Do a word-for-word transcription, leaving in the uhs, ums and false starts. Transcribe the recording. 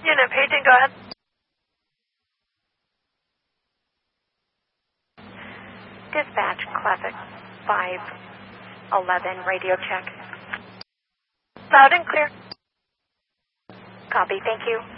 Unit paging, go ahead. Dispatch, Classic five eleven, radio check. Loud and clear. Copy, thank you.